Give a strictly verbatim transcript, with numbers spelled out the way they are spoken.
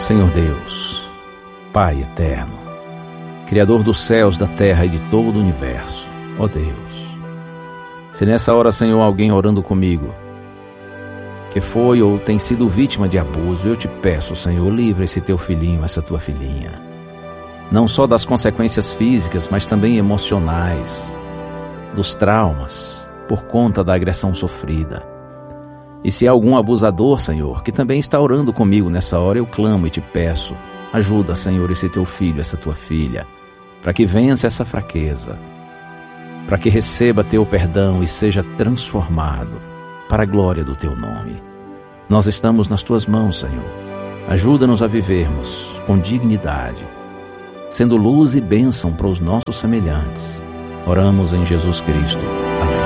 Senhor Deus, Pai eterno, Criador dos céus, da terra e de todo o universo, ó Deus, se nessa hora, Senhor, alguém orando comigo, que foi ou tem sido vítima de abuso, eu te peço, Senhor, livra esse teu filhinho, essa tua filhinha, não só das consequências físicas, mas também emocionais, dos traumas, por conta da agressão sofrida. E se há algum abusador, Senhor, que também está orando comigo nessa hora, eu clamo e te peço, ajuda, Senhor, esse teu filho, essa tua filha, para que vença essa fraqueza, para que receba teu perdão e seja transformado para a glória do teu nome. Nós estamos nas tuas mãos, Senhor. Ajuda-nos a vivermos com dignidade, sendo luz e bênção para os nossos semelhantes. Oramos em Jesus Cristo. Amém.